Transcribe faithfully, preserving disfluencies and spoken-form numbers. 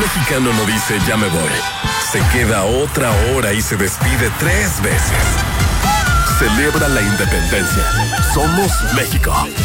mexicano no dice ya me voy. Se queda otra hora y se despide tres veces. Celebra la independencia. Somos México.